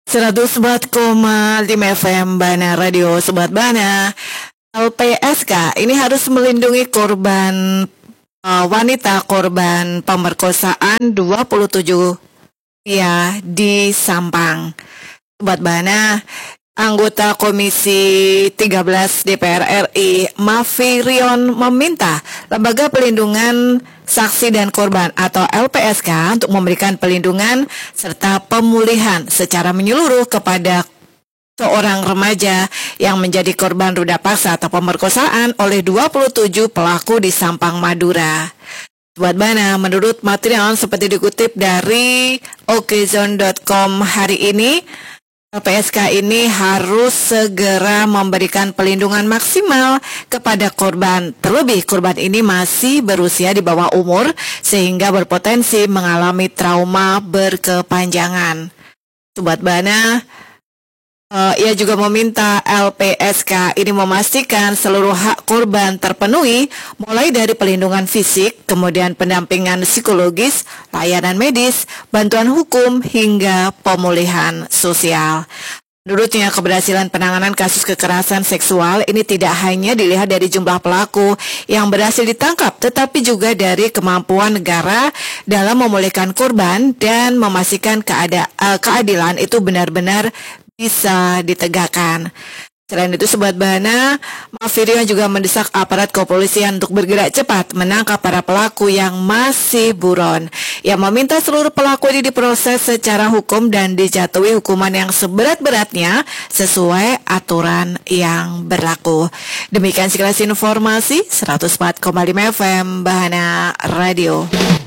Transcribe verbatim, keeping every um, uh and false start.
seratus empat koma lima F M Bana Radio Sobat Bana. L P S K ini harus melindungi korban uh, wanita korban pemerkosaan dua puluh tujuh ya di Sampang. Sobat Bana, anggota Komisi tiga belas D P R R I Mafirion meminta Lembaga Pelindungan Saksi dan Korban atau L P S K untuk memberikan pelindungan serta pemulihan secara menyeluruh kepada seorang remaja yang menjadi korban ruda paksa atau pemerkosaan oleh dua puluh tujuh pelaku di Sampang, Madura. Sobat Bana, menurut material seperti dikutip dari okezone dot com hari ini, L P S K ini harus segera memberikan pelindungan maksimal kepada korban. Terlebih korban ini masih berusia di bawah umur sehingga berpotensi mengalami trauma berkepanjangan. Sobat Bana, uh, ia juga meminta L P S K ini memastikan seluruh hak korban terpenuhi, mulai dari pelindungan fisik, kemudian pendampingan psikologis, layanan medis, bantuan hukum, hingga pemulihan sosial. Menurutnya, keberhasilan penanganan kasus kekerasan seksual ini tidak hanya dilihat dari jumlah pelaku yang berhasil ditangkap, tetapi juga dari kemampuan negara dalam memulihkan korban dan memastikan keada- uh, keadilan itu benar-benar bisa ditegakkan. Selain itu, Sobat Bana, Mafirion juga mendesak aparat kepolisian untuk bergerak cepat menangkap para pelaku yang masih buron. Ia meminta seluruh pelaku ini diproses secara hukum dan dijatuhi hukuman yang seberat-beratnya sesuai aturan yang berlaku. Demikian sekilas informasi seratus empat koma lima F M Bana Radio.